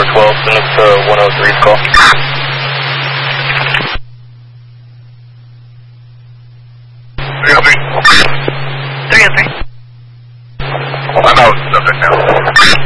412, send us to 103's call. 303. 303. I'm out. Subject now.